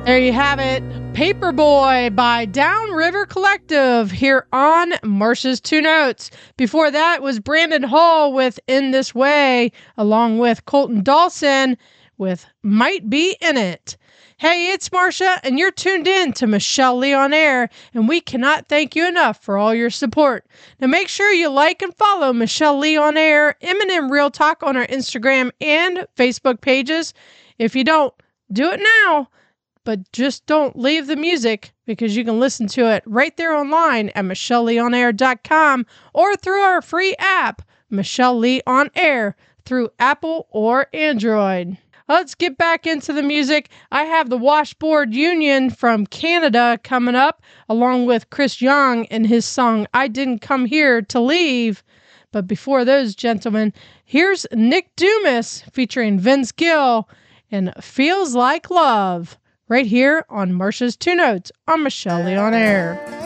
There you have it. Paperboy by Downriver Collective here on Marsha's Two Notes. Before that was Brandon Hall with In This Way, along with Colton Dawson with Might Be In It. Hey, it's Marsha, and you're tuned in to Michelle Lee on Air, and we cannot thank you enough for all your support. Now make sure you like and follow Michelle Lee on Air, M&M Real Talk on our Instagram and Facebook pages. If you don't, do it now. But just don't leave the music, because you can listen to it right there online at michelleleeonair.com or through our free app, Michelle Lee On Air, through Apple or Android. Let's get back into the music. I have the Washboard Union from Canada coming up, along with Chris Young and his song, I Didn't Come Here to Leave. But before those gentlemen, here's Nick Dumas featuring Vince Gill and Feels Like Love. Right here on Marsha's Two Notes on Michelle Lee On Air.